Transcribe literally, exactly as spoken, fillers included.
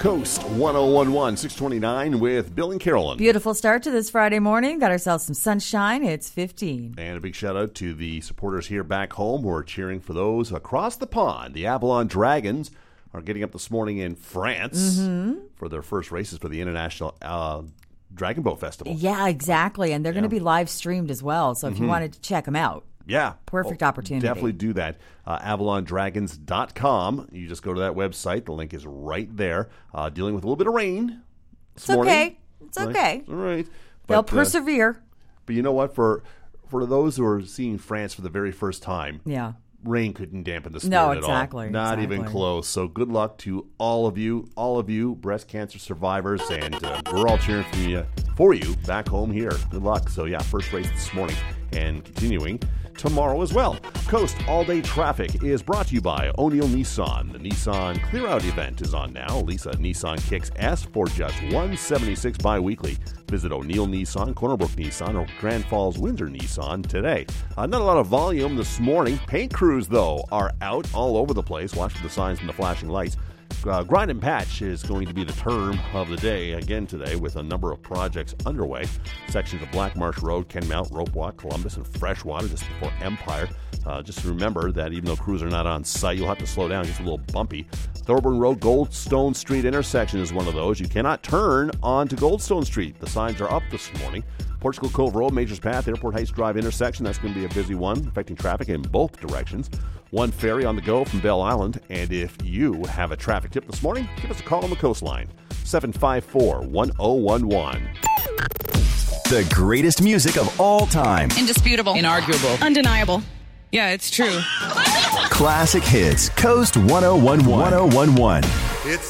Coast one oh one one, six twenty-nine with Bill and Carolyn. Beautiful start to this Friday morning. Got ourselves some sunshine. It's fifteen. And a big shout out to the supporters here back home who are cheering for those across the pond. The Avalon Dragons are getting up this morning in France mm-hmm. for their first races for the International uh, Dragon Boat Festival. Yeah, exactly. And they're Yeah. going to be live streamed as well. So if Mm-hmm. you wanted to check them out. Yeah. Perfect oh, opportunity. Definitely do that. Uh, avalon dragons dot com. You just go to that website. The link is right there. Uh, dealing with a little bit of rain this It's morning. okay. It's Right? okay. All right. They'll But, uh, persevere. but you know what? For for those who are seeing France for the very first time, Yeah. rain couldn't dampen the spirit No, at exactly, all. Not exactly. even close. So good luck to all of you, all of you breast cancer survivors, and uh, we're all cheering for you, for you back home here. Good luck. So yeah, first race this morning and continuing tomorrow as well. Coast All-Day Traffic is brought to you by O'Neill Nissan. The Nissan Clear Out event is on now. Lisa Nissan Kicks S for just one hundred seventy-six dollars bi-weekly. Visit O'Neill Nissan, Cornerbrook Nissan, or Grand Falls Windsor Nissan today. Uh, not a lot of volume this morning. Paint crews, though, are out all over the place. Watch for the signs and the flashing lights. Uh, grind and patch is going to be the term of the day again today with a number of projects underway. Sections of Black Marsh Road, Kenmount, Rope Walk, Columbus, and Freshwater just before Empire. Uh, just remember that even though crews are not on site, you'll have to slow down. It's a little bumpy. Thorburn Road, Goldstone Street intersection is one of those. You cannot turn onto Goldstone Street. The signs are up this morning. Portugal Cove Road, Majors Path, Airport Heights Drive intersection. That's going to be a busy one, affecting traffic in both directions. One ferry on the go from Bell Island. And if you have a traffic tip this morning, give us a call on the coastline. seven five four, one oh one one. The greatest music of all time. Indisputable. Inarguable. Undeniable. Yeah, it's true. Classic hits. Coast one oh one one. one oh one one. It's